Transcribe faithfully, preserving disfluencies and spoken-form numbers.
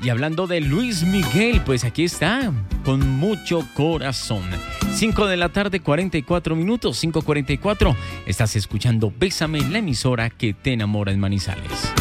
Y hablando de Luis Miguel, pues aquí está, con mucho corazón. cinco de la tarde, cuarenta y cuatro minutos, cinco cuarenta y cuatro. Estás escuchando Bésame, la emisora que te enamora en Manizales.